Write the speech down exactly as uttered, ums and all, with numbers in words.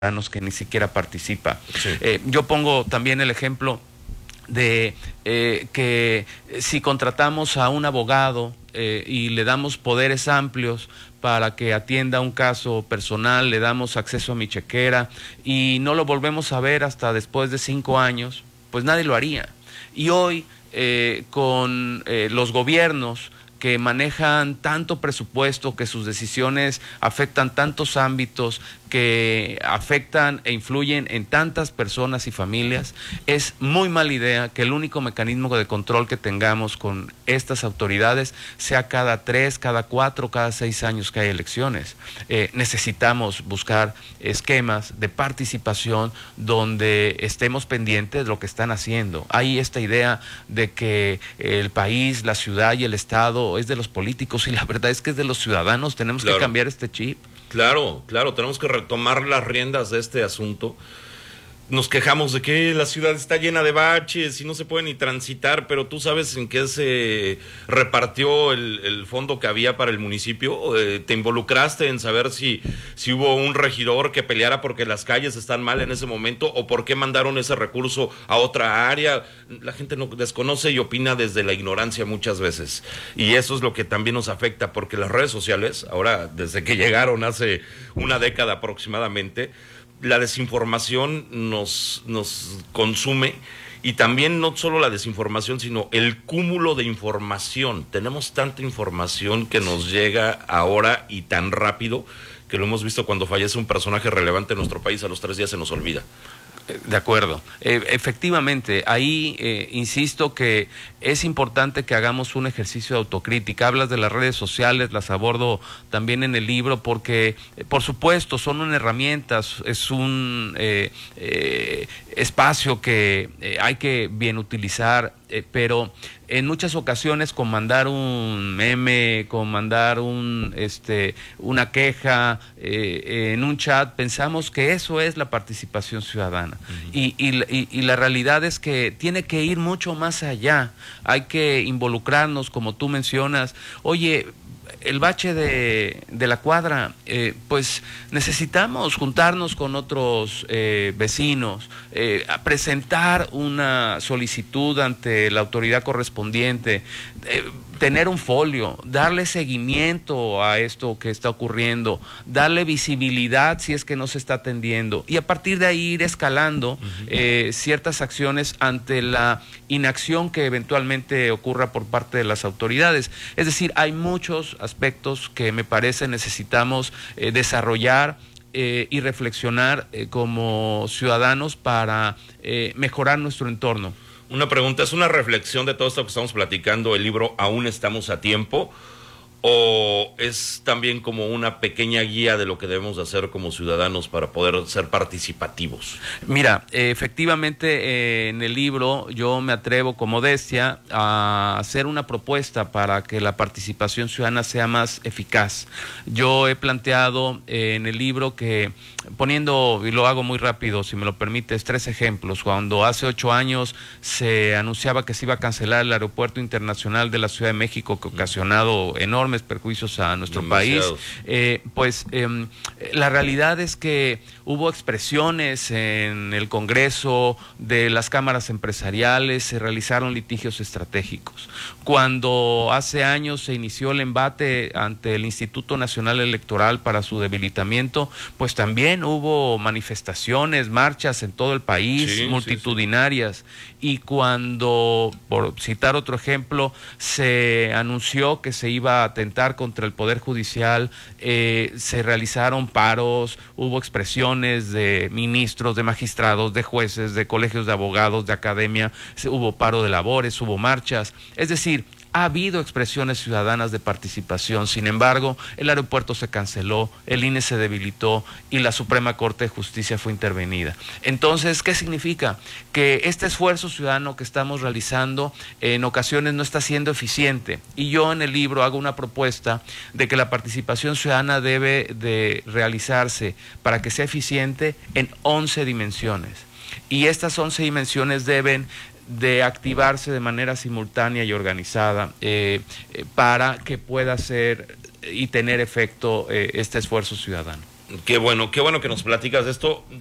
que ni siquiera participa. Sí. Eh, yo pongo también el ejemplo de eh, que si contratamos a un abogado eh, y le damos poderes amplios para que atienda un caso personal, le damos acceso a mi chequera y no lo volvemos a ver hasta después de cinco años, pues nadie lo haría. Y hoy, eh, con eh, los gobiernos que manejan tanto presupuesto, que sus decisiones afectan tantos ámbitos, que afectan e influyen en tantas personas y familias, es muy mala idea que el único mecanismo de control que tengamos con estas autoridades sea cada tres, cada cuatro, cada seis años que hay elecciones. Eh, necesitamos buscar esquemas de participación donde estemos pendientes de lo que están haciendo. Hay esta idea de que el país, la ciudad y el Estado es de los políticos, y la verdad es que es de los ciudadanos. Tenemos Claro. que cambiar este chip. Claro, claro, tenemos que retomar las riendas de este asunto. Nos quejamos de que la ciudad está llena de baches y no se puede ni transitar, pero tú sabes en qué se repartió el, el fondo que había para el municipio. Eh, ¿Te involucraste en saber si, si hubo un regidor que peleara porque las calles están mal en ese momento, o por qué mandaron ese recurso a otra área? La gente no desconoce y opina desde la ignorancia muchas veces, y eso es lo que también nos afecta, porque las redes sociales, ahora desde que llegaron hace una década aproximadamente, la desinformación nos, nos consume, y también no solo la desinformación, sino el cúmulo de información. Tenemos tanta información que nos llega ahora y tan rápido, que lo hemos visto cuando fallece un personaje relevante en nuestro país, a los tres días se nos olvida. De acuerdo. Eh, efectivamente, ahí eh, insisto que es importante que hagamos un ejercicio de autocrítica. Hablas de las redes sociales, las abordo también en el libro, porque, eh, por supuesto, son una herramienta, es un eh, eh, espacio que eh, hay que bien utilizar, eh, pero en muchas ocasiones con mandar un meme, con mandar un, este, una queja eh, en un chat, pensamos que eso es la participación ciudadana. Uh-huh. y, y, y, y la realidad es que tiene que ir mucho más allá. Hay que involucrarnos, como tú mencionas. Oye, el bache de, de la cuadra, eh, pues necesitamos juntarnos con otros eh, vecinos, eh, a presentar una solicitud ante la autoridad correspondiente, eh, tener un folio, darle seguimiento a esto que está ocurriendo, darle visibilidad si es que no se está atendiendo, y a partir de ahí ir escalando uh-huh. eh, ciertas acciones ante la inacción que eventualmente ocurra por parte de las autoridades. Es decir, hay muchos aspectos que me parece necesitamos eh, desarrollar eh, y reflexionar eh, como ciudadanos para eh, mejorar nuestro entorno. Una pregunta, ¿es una reflexión de todo esto que estamos platicando el libro Aún estamos a tiempo? ¿O es también como una pequeña guía de lo que debemos hacer como ciudadanos para poder ser participativos? Mira, eh, efectivamente eh, en el libro yo me atrevo con modestia a hacer una propuesta para que la participación ciudadana sea más eficaz. Yo he planteado eh, en el libro que, poniendo, y lo hago muy rápido si me lo permites, tres ejemplos. Cuando hace ocho años se anunciaba que se iba a cancelar el aeropuerto internacional de la Ciudad de México, que ha ocasionado enormes perjuicios a nuestro Demasiados. país, eh, pues eh, la realidad es que hubo expresiones en el Congreso de las cámaras empresariales, se realizaron litigios estratégicos. Cuando hace años se inició el embate ante el Instituto Nacional Electoral para su debilitamiento, pues también hubo manifestaciones, marchas en todo el país, sí, multitudinarias. Sí, sí. Y cuando, por citar otro ejemplo, se anunció que se iba a atentar contra el Poder Judicial, eh, se realizaron paros, hubo expresiones de ministros, de magistrados, de jueces, de colegios de abogados, de academia, se, hubo paro de labores, hubo marchas. Es decir, ha habido expresiones ciudadanas de participación. Sin embargo, el aeropuerto se canceló, el I N E se debilitó y la Suprema Corte de Justicia fue intervenida. Entonces, ¿qué significa? Que este esfuerzo ciudadano que estamos realizando en ocasiones no está siendo eficiente. Y yo en el libro hago una propuesta de que la participación ciudadana debe de realizarse para que sea eficiente en once dimensiones. Y estas once dimensiones deben de activarse de manera simultánea y organizada eh, eh, para que pueda ser y tener efecto eh, este esfuerzo ciudadano. Qué bueno, qué bueno que nos platicas esto.